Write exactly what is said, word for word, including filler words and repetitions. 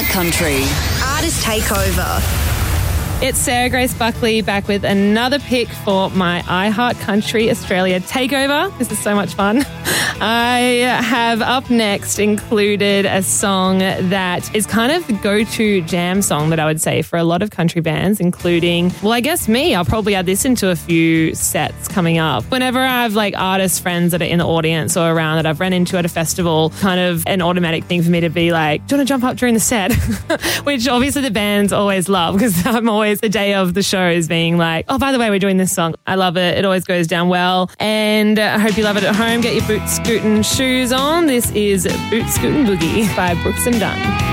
iHeart Country. Artist Takeover. It's Sarah Grace Buckley back with another pick for my iHeart Country Australia Takeover. This is so much fun. I have up next included a song that is kind of the go-to jam song that I would say for a lot of country bands, including, well, I guess me. I'll probably add this into a few sets coming up. Whenever I have like artist friends that are in the audience or around that I've run into at a festival, kind of an automatic thing for me to be like, do you want to jump up during the set? Which obviously the bands always love because I'm always the day of the shows being like, oh, by the way, we're doing this song. I love it. It always goes down well. And I hope you love it at home. Get your boot scootin' shoes on. This is Boot Scootin' Boogie by Brooks and Dunn.